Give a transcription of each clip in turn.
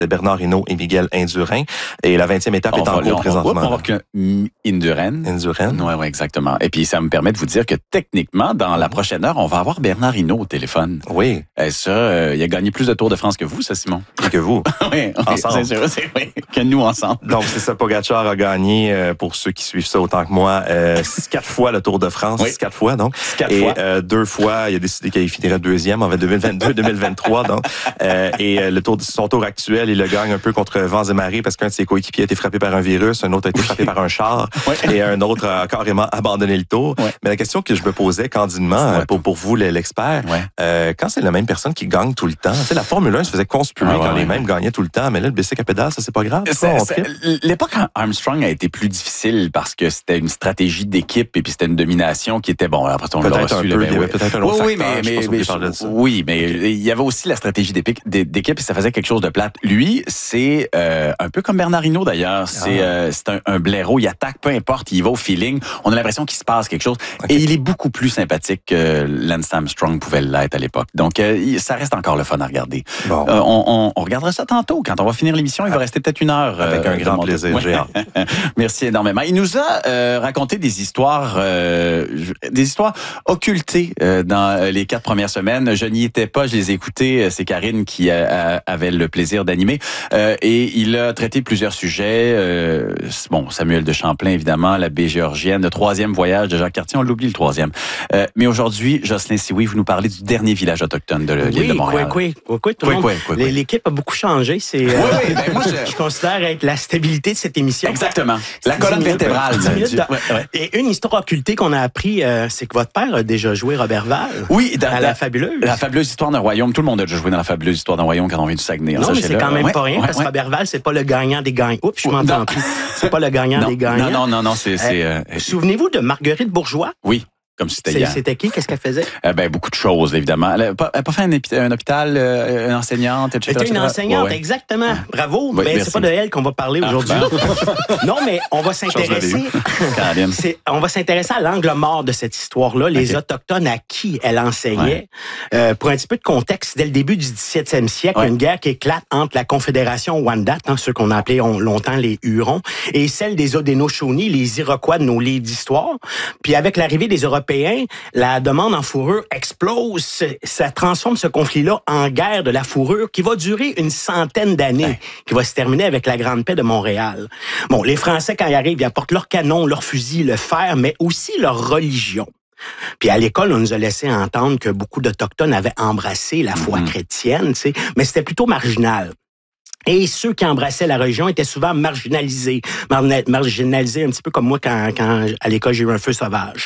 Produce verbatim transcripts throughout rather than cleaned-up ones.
Bernard Hinault et Miguel Indurain. Et la vingtième étape on est en va, cours on, présentement. On va voir que Indurain. Indurain. Oui, oui, exactement. Et puis, ça me permet de vous dire que techniquement, dans la prochaine heure, on va avoir Bernard Hinault au téléphone. Oui. Et ça, euh, il a gagné plus de Tours de France que vous, ça, Simon. Et que vous. oui, oui, ensemble. C'est sûr, c'est vrai. Que nous, ensemble. Donc, c'est ça, Pogacar a gagné, euh, pour ceux qui suivent ça autant que moi, euh, quatre fois le Tour de France. Oui. Quatre fois, donc. Quatre et fois. Euh, deux fois, il a décidé qu'il finirait deuxième en deux mille vingt-deux deux mille vingt-trois. Donc, euh, et euh, le tour, son tour actuel, il le gagne un peu contre vents et marées parce qu'un de ses coéquipiers a été frappé par un virus, un autre a été frappé par un char Oui. et un autre a carrément abandonné le tour. Oui. Mais la question que je me posais candidement, euh, pour, pour vous, l'expert, Oui. euh, quand c'est la même personne qui gagne tout le temps, tu sais, la Formule un se faisait conspuer Ah, ouais, quand ouais. les mêmes gagnaient tout le temps, mais là, le bicycle à pédale, ça, c'est pas grave. Ça, C'est- on c'est- tripe. L'époque Armstrong a été plus difficile parce que c'était une stratégie d'équipe et puis c'était une domination qui était bon. Après, on l'a Peut-être un reçu. peu, là, il y avait peut-être un autre oui, oui, facteur, mais, je sais pas mais, si on mais peut parler de ça. oui, mais il y avait aussi la stratégie d'épique- d'é- d'équipe et ça faisait quelque chose de plate. Lui, c'est euh, un peu comme Bernard Hinault d'ailleurs. C'est Ah. euh, c'est un, un blaireau. Il attaque, peu importe, il va au feeling. On a l'impression qu'il se passe quelque chose. Okay. Et il est beaucoup plus sympathique que Lance Armstrong pouvait l'être à l'époque. Donc, euh, il- ça reste encore le fun à regarder. Bon. Euh, on, on, on regardera ça tantôt. Quand on va finir l'émission, il va rester peut-être une heure. Avec euh, un grand de monter. plaisir, Ouais. j'ai hâte. Merci énormément. Il nous a euh, raconté des histoires, euh, des histoires occultées euh, dans les quatre premières semaines. Je n'y étais pas, je les ai écoutées. C'est Karine qui a, a, avait le plaisir d'animer. Euh, et il a traité plusieurs sujets. Euh, bon, Samuel de Champlain, évidemment, la baie géorgienne, le troisième voyage de Jacques Cartier, on l'oublie le troisième. Euh, mais aujourd'hui, Jocelyn Sioui, vous nous parlez du dernier village autochtone de l'île Oui, de Montréal. oui, oui, oui, tout le Quoi, monde. quoi, quoi, quoi. L'équipe a beaucoup changé. C'est, euh, Oui, oui, ben moi, je- je considère être la stabilité de cette émission. Exactement. La dix colonne minutes, vertébrale. dix minutes du- de- ouais, ouais. Et une histoire occultée qu'on a appris, euh, c'est que votre père a déjà joué Robert Val. Oui, dans, à dans- la fabuleuse. La fabuleuse histoire d'un royaume. Tout le monde a déjà joué dans la fabuleuse histoire d'un royaume quand on vient du Saguenay. Non, mais c'est Sachez-le. quand même Ouais, pas rien, ouais, parce que ouais. Robert Val, c'est pas le gagnant des gagnants. Oups, je Non. m'entends plus. C'est pas le gagnant Non, des gagnants. non, non, non, non, c'est... c'est euh, Souvenez-vous de Marguerite Bourgeois? oui, comme si c'était C'est- hier. C'était qui? Qu'est-ce qu'elle faisait? Euh, ben, beaucoup de choses, évidemment. Elle n'a pas, elle a pas fait un, épi- un hôpital, euh, une enseignante, et cetera. C'était une et cetera. enseignante, Ouais, ouais. exactement. Bravo. Oui, mais merci. c'est pas de elle qu'on va parler Ah, aujourd'hui. ben. Non, mais on va Chance de la s'intéresser. vie. Caroline. C'est- on va s'intéresser à l'angle mort de cette histoire-là, les Ok. Autochtones à qui elle enseignait. Ouais. Euh, pour un petit peu de contexte, dès le début du dix-septième siècle, Ouais. une guerre qui éclate entre la Confédération Wendat, hein, ceux qu'on a appelés on- longtemps les Hurons, et celle des Haudenosaunee, les Iroquois de nos livres d'histoire. Puis avec l'arrivée des Européens, la demande en fourrure explose. Ça transforme ce conflit-là en guerre de la fourrure qui va durer une centaine d'années, Ouais. qui va se terminer avec la Grande Paix de Montréal. Bon, les Français, quand ils arrivent, ils apportent leurs canons, leurs fusils, le fer, mais aussi leur religion. Puis à l'école, on nous a laissé entendre que beaucoup d'Autochtones avaient embrassé la foi Mhm. chrétienne, tu sais, mais c'était plutôt marginal. Et ceux qui embrassaient la religion étaient souvent marginalisés. Mar- marginalisés un petit peu comme moi quand, quand à l'école, j'ai eu un feu sauvage.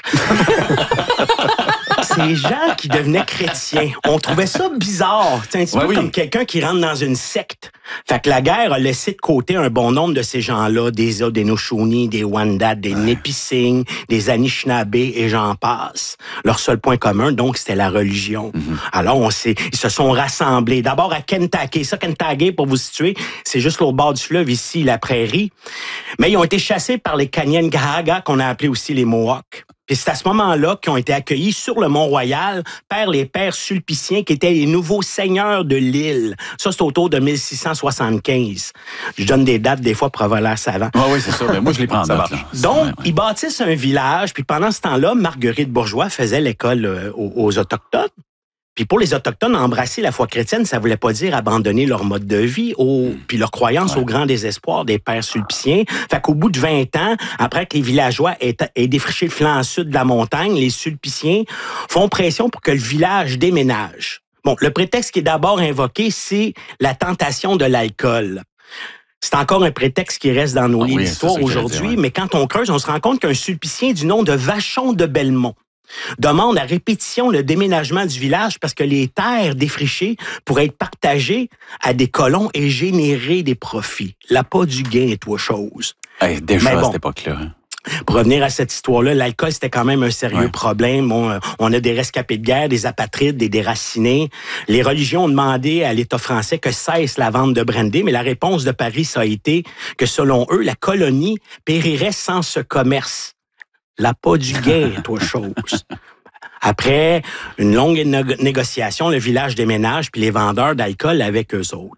Ces gens qui devenaient chrétiens, on trouvait ça bizarre. C'est un petit Ouais, peu oui. comme quelqu'un qui rentre dans une secte. Fait que la guerre a laissé de côté un bon nombre de ces gens-là, des Haudenosaunee, des Wendat, des Nipissing, des Anishinaabe et j'en passe. Leur seul point commun, donc, c'était la religion. Alors, on s'est, ils se sont rassemblés. D'abord à Kentucky. Ça, Kentucky, pour vous situer, c'est juste au bord du fleuve, ici, la prairie. Mais ils ont été chassés par les Kanien'kehá:ka, qu'on a appelés aussi les Mohawks. Puis c'est à ce moment-là qu'ils ont été accueillis sur le Mont-Royal par les pères sulpiciens qui étaient les nouveaux seigneurs de l'île. Ça, c'est autour de mille six cent soixante-quinze. Je donne des dates des fois pour avoir l'air savant. Ah oui, c'est ça. Ben, moi, je les prends en Ça note. marche. là. Donc, Ouais, ouais. ils bâtissent un village, puis pendant ce temps-là, Marguerite Bourgeois faisait l'école euh, aux, aux Autochtones. Puis pour les Autochtones, embrasser la foi chrétienne, ça voulait pas dire abandonner leur mode de vie au, puis leur croyance Ouais. au grand désespoir des pères sulpiciens. Fait qu'au bout de vingt ans, après que les villageois aient, aient défriché le flanc sud de la montagne, les sulpiciens font pression pour que le village déménage. Bon, le prétexte qui est d'abord invoqué, c'est la tentation de l'alcool. C'est encore un prétexte qui reste dans nos Ah livres oui, c'est d'histoire ça que j'allais aujourd'hui, dire, ouais. mais quand on creuse, on se rend compte qu'un sulpicien du nom de Vachon de Belmont demande à répétition le déménagement du village parce que les terres défrichées pourraient être partagées à des colons et générer des profits. L'appât du gain est autre chose. Hey, déjà, Mais à bon. cette époque-là. hein. Pour revenir à cette histoire-là, l'alcool, c'était quand même un sérieux Ouais. problème. On, euh, on a des rescapés de guerre, des apatrides, des déracinés. Les religions ont demandé à l'État français que cesse la vente de brandy, mais la réponse de Paris, ça a été que selon eux, la colonie périrait sans ce commerce. L'appât du gain est autre chose. Après une longue né- négociation, le village déménage, puis les vendeurs d'alcool avec eux autres.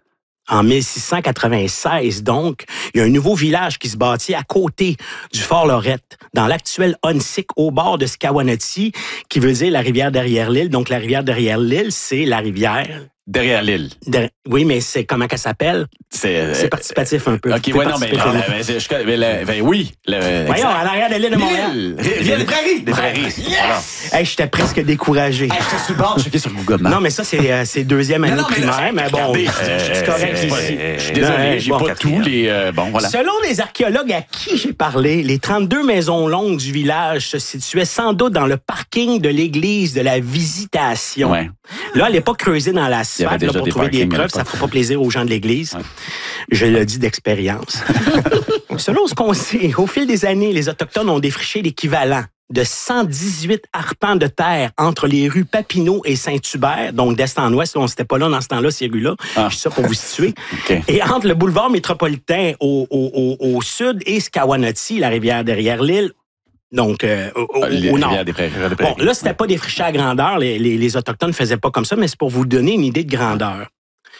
En mille six cent quatre-vingt-seize, donc, il y a un nouveau village qui se bâtit à côté du Fort Lorette, dans l'actuel Huntsic, au bord de Scawanati, qui veut dire la rivière derrière l'île. Donc, la rivière derrière l'île, c'est la rivière... Derrière l'île. Der... Oui, mais c'est comment qu'elle s'appelle? C'est, euh, c'est participatif un peu. OK, ouais, non, mais, non, mais, c'est, je, mais le, ben, oui. Le, Voyons, à l'arrière de l'île de Montréal. Rivière des Prairies. Des Prairies. Yes! Hey, j'étais presque découragé. Hey, j'étais sur le bord de checker sur Google Maps. Non, mais ça, c'est, euh, c'est deuxième année non, non, primaire, mais, mais bon, regardez, euh, c'est correct euh, ici. euh, je suis désolé, j'ai bon, pas tous les... Euh, bon, voilà. Selon les archéologues à qui j'ai parlé, les trente-deux maisons longues du village se situaient sans doute dans le parking de l'église de la Visitation. Ouais. Là, elle n'est pas creusée dans l'asphalte là, pour des trouver des preuves. Ça ne fera pas plaisir aux gens de l'Église. Ouais. Je le dis d'expérience. Selon ce qu'on sait, au fil des années, les Autochtones ont défriché l'équivalent de cent dix-huit arpents de terre entre les rues Papineau et Saint-Hubert, donc d'est en ouest. On n'était pas là dans ce temps-là, ces rues-là. Ah. Je dis ça pour vous situer. Okay. Et entre le boulevard métropolitain au, au, au, au sud et Scawanati, la rivière derrière l'île, donc, euh, au, les, au nord. Des prairies, des bon, là, c'était ouais. pas défriché à grandeur. Les, les, les Autochtones ne faisaient pas comme ça, mais c'est pour vous donner une idée de grandeur.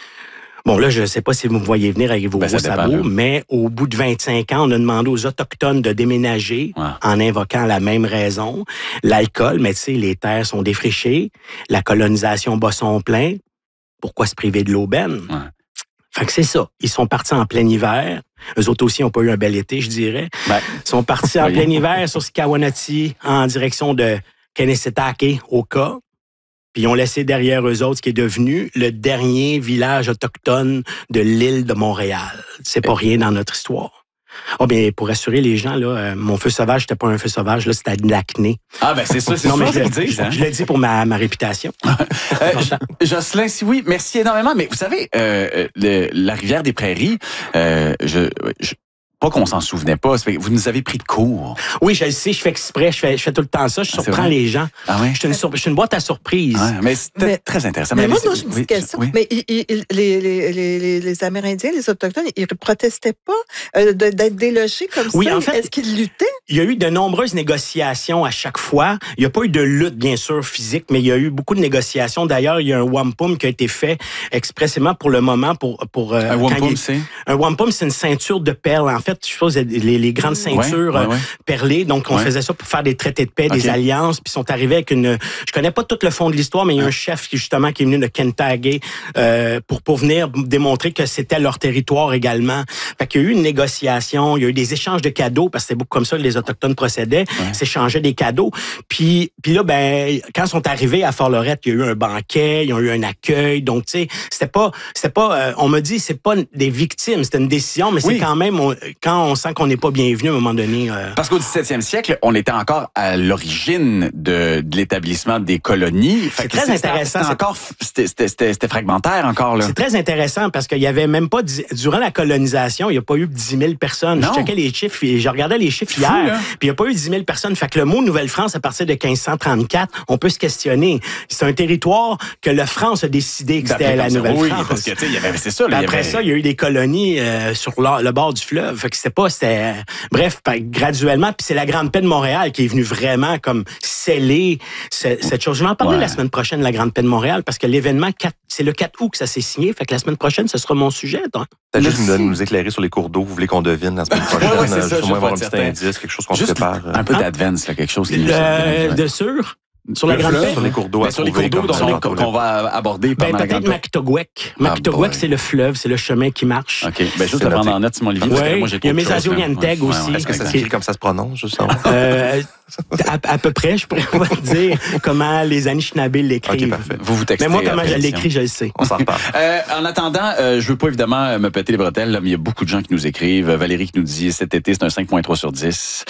Bon, là, je ne sais pas si vous me voyez venir avec vos ben, gros sabots, mais au bout de vingt-cinq ans, on a demandé aux Autochtones de déménager ouais. en invoquant la même raison. L'alcool, mais tu sais, les terres sont défrichées, la colonisation bat son plein. Pourquoi se priver de l'aubaine? Ouais. Fait que c'est ça. Ils sont partis en plein hiver. Eux autres aussi n'ont pas eu un bel été, je dirais. Ben, Ils sont partis en plein hiver sur Scawanati en direction de Kanesitake, au cas. Puis ils ont laissé derrière eux autres ce qui est devenu le dernier village autochtone de l'île de Montréal. C'est pas rien dans notre histoire. Oh bien, pour rassurer les gens, là, euh, mon feu sauvage, c'était pas un feu sauvage, là, c'était de l'acné. Ah ben c'est ça, c'est non, ça mais je, je, je, hein? je l'ai dit pour ma, ma réputation. euh, Jocelyn, si oui, merci énormément. Mais vous savez, euh, le, la rivière des Prairies, euh, je, je pas qu'on s'en souvenait pas, vous nous avez pris de court. Oui, je le sais, je fais exprès, je fais, je fais tout le temps ça, je ah, surprends les gens. Ah oui? Je suis une, sur, une boîte à surprise. Ah, mais c'était mais, très intéressant. Mais, mais moi, moi j'ai une petite oui, question. Oui. Mais il, il, les, les, les, les Amérindiens, les Autochtones, ils ne protestaient pas euh, de, d'être délogés comme oui, ça? En fait, est-ce qu'ils luttaient? Il y a eu de nombreuses négociations à chaque fois. Il n'y a pas eu de lutte, bien sûr, physique, mais il y a eu beaucoup de négociations. D'ailleurs, il y a un wampum qui a été fait expressément pour le moment. Pour, pour, euh, un wampum, c'est? Un wampum, c'est une ceinture de perles. En fait, je suppose, les, les grandes ceintures ouais, ouais, ouais. perlées. Donc, on ouais. faisait ça pour faire des traités de paix, okay. des alliances. Puis, ils sont arrivés avec une... Je connais pas tout le fond de l'histoire, mais il y a un chef qui, justement, qui est venu de Kentucky euh, pour, pour venir démontrer que c'était leur territoire également. Fait qu'il y a eu une négociation, il y a eu des échanges de cadeaux, parce que c'est beaucoup comme ça que les Autochtones procédaient, ouais. s'échangeaient des cadeaux. Puis, puis là, ben, quand ils sont arrivés à Fort-Lorette, il y a eu un banquet, ils ont eu un accueil. Donc, tu sais, c'était pas... C'était pas euh, on me dit, c'est pas des victimes, c'était une décision, mais oui. c'est quand même... On, quand on sent qu'on n'est pas bienvenu à un moment donné... Euh... Parce qu'au dix-septième siècle, on était encore à l'origine de, de l'établissement des colonies. C'est fait très c'est, intéressant. C'était, encore, c'était, c'était, c'était, c'était fragmentaire encore, là. C'est très intéressant parce qu'il y avait même pas... Durant la colonisation, il n'y a pas eu dix mille personnes. Non. Je checkais les chiffres, je regardais les chiffres c'est hier, fou, puis il n'y a pas eu dix mille personnes. Fait que le mot Nouvelle-France, à partir de quinze cent trente-quatre, on peut se questionner. C'est un territoire que la France a décidé que c'était la Nouvelle-France. Oui, parce que, tu sais, il y avait, c'est ça. Là, après il y avait... ça, il y a eu des colonies euh, sur le, le bord du fleuve. Fait que c'était pas... C'était, bref, graduellement, puis c'est la Grande Paix de Montréal qui est venue vraiment comme sceller ce, cette chose. Je vais en parler ouais. la semaine prochaine, la Grande Paix de Montréal, parce que l'événement, c'est le quatre août que ça s'est signé. Fait que la semaine prochaine, ce sera mon sujet. Peut-être juste nous, nous éclairer sur les cours d'eau. Vous voulez qu'on devine la semaine prochaine? ouais, ouais, c'est ça, juste au moins avoir un petit certain. indice, quelque chose qu'on juste se prépare. Un peu d'advance, là, quelque chose qui nous euh, De sûr. Sur la Grande Paix? Sur les cours d'eau. Ben, sur les cours d'eau donc, qu'on, qu'on va aborder pendant ben, la Grande Paix. Peut-être Mactogwek. Mactogwek, ah, c'est le fleuve, c'est le chemin qui marche. OK. Ben, juste le prendre en note, Simon Olivier. Ouais. Moi, j'ai il y a Mésazionianteg ouais. aussi. Est-ce que ça s'écrit comme ça se prononce, justement? euh, à, à peu près, je pourrais pas dire comment les Anishinaabe l'écrivent. OK, parfait. Vous vous textez. Mais moi, comment je l'écris, je le sais. On s'en reparle. euh, en attendant, euh, je veux pas évidemment me péter les bretelles, là, mais il y a beaucoup de gens qui nous écrivent. Valérie qui nous dit cet été, c'est un cinq virgule trois sur dix.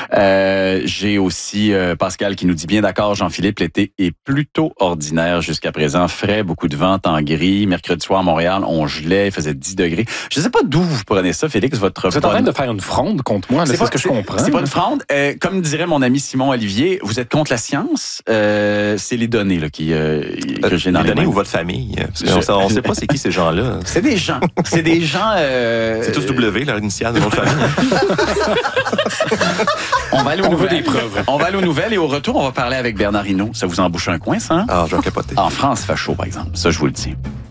Euh, j'ai aussi euh, Pascal qui nous dit bien d'accord, Jean-Philippe, l'été est plutôt ordinaire jusqu'à présent. Frais, beaucoup de vent, temps gris. Mercredi soir à Montréal, on gelait, il faisait dix degrés. Je sais pas d'où vous prenez ça, Félix, votre... Vous êtes en train de faire une fronde contre moi, là, c'est, c'est pas, ce que je comprends. C'est pas une fronde. Euh, comme dirait mon ami Simon Olivier, vous êtes contre la science. Euh, c'est les données là, qui, euh, que j'ai dans les, les données mains. Ou votre famille. Parce qu'on ne sait pas c'est qui ces gens-là. C'est des gens. C'est des gens... Euh, c'est tous W, leur initiale de votre famille. On va aller aux nouvelles. Des preuves. On va aller aux nouvelles et au retour, on va parler avec Bernard Hinault. Ça vous embouche un coin, ça? Hein? Ah, je vais capoter. En France, ça fait chaud, par exemple. Ça, je vous le dis.